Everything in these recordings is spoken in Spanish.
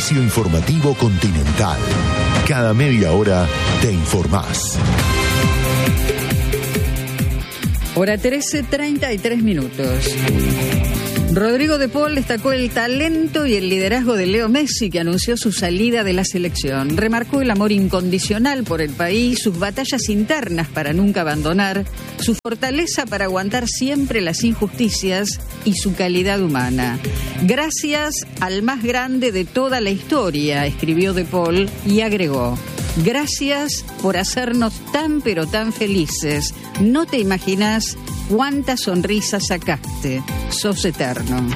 servicio informativo Continental. Cada media hora te informás. Hora 13:33 minutos. Rodrigo de Paul destacó el talento y el liderazgo de Leo Messi, que anunció su salida de la selección. Remarcó el amor incondicional por el país, sus batallas internas para nunca abandonar, su fortaleza para aguantar siempre las injusticias y su calidad humana. Gracias al más grande de toda la historia, escribió de Paul y agregó: gracias por hacernos tan pero tan felices. No te imaginas cuántas sonrisas sacaste. Sos eterno.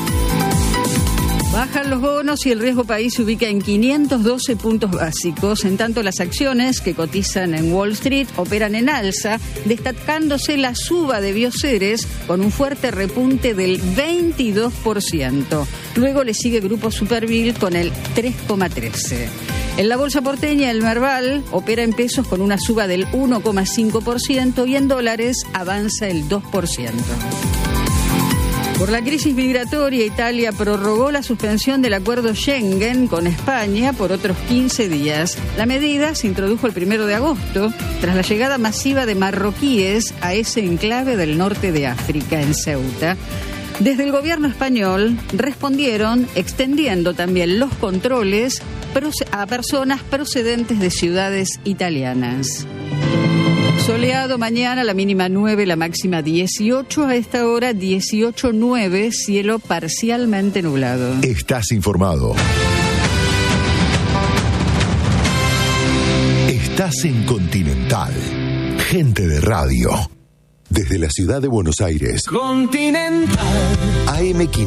Bajan los bonos y el riesgo país se ubica en 512 puntos básicos. En tanto, las acciones que cotizan en Wall Street operan en alza, destacándose la suba de Bioceres con un fuerte repunte del 22%. Luego le sigue Grupo Superville con el 3,13%. En la bolsa porteña, el Merval opera en pesos con una suba del 1,5% y en dólares avanza el 2%. Por la crisis migratoria, Italia prorrogó la suspensión del acuerdo Schengen con España por otros 15 días. La medida se introdujo el 1 de agosto, tras la llegada masiva de marroquíes a ese enclave del norte de África, en Ceuta. Desde el gobierno español respondieron extendiendo también los controles a personas procedentes de ciudades italianas. Soleado mañana, la mínima 9, la máxima 18, a esta hora 18:09, cielo parcialmente nublado. Estás informado. Estás en Continental. Gente de radio. Desde la ciudad de Buenos Aires. Continental. AM500.